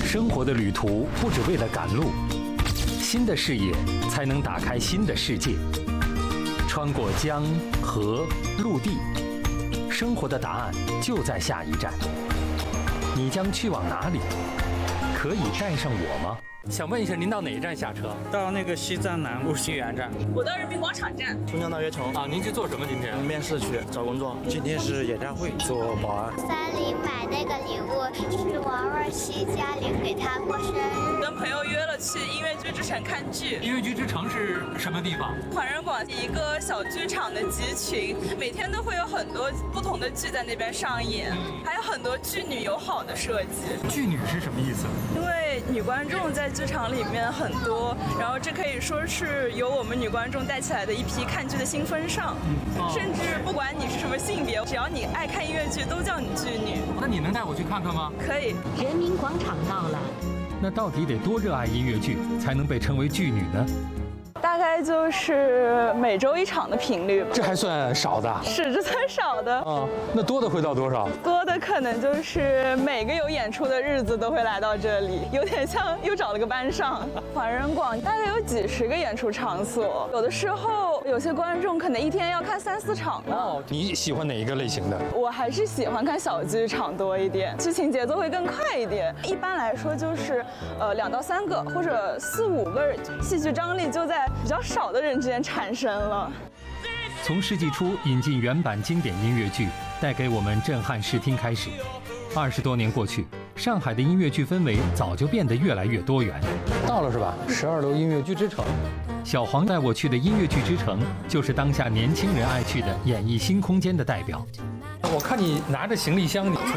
生活的旅途不只为了赶路，新的视野才能打开新的世界。穿过江河陆地，生活的答案就在下一站。你将去往哪里？可以带上我吗？想问一下，您到哪一站下车？ 到那个西站南路新源站。 我到人民广场站。 松江大悦城。 啊，您去做什么？今天面试去找工作。 今天是演唱会，做保安。 3里买那个礼物是王若曦家里给她过生日， 跟朋友约了去音乐剧之城看剧。 音乐剧之城是什么地方？ 环仁广一个小剧场的集群，每天都会有很多不同的剧在那边上演，还有很多剧女友好的设计。 剧女是什么意思？ 因为女观众在剧场里面很多，然后这可以说是由我们女观众带起来的一批看剧的新风尚。甚至不管你是什么性别，只要你爱看音乐剧，都叫你剧女。 那你能带我去看看吗？ 可以。 人民广场到了。 那到底得多热爱音乐剧，才能被称为剧女呢？ 大概就是每周1场的频率。 这还算少的？ 是，这算少的。 那多的会到多少？ 多的可能就是每个有演出的日子都会来到这里，有点像又找了个班上。环仁广大概有几十个演出场所，有的时候有些观众可能一天要看3、4场呢。 你喜欢哪一个类型的？ 我还是喜欢看小剧场多一点，剧情节奏会更快一点。一般来说就是2到3个或者4、5个，戏剧张力就在比较少的人之间产生了。 从世纪初引进原版经典音乐剧，带给我们震撼视听开始，20多年过去，上海的音乐剧氛围早就变得越来越多元。到了是吧？12楼音乐剧之城，小黄带我去的音乐剧之城，就是当下年轻人爱去的演艺新空间的代表。我看你拿着行李箱，你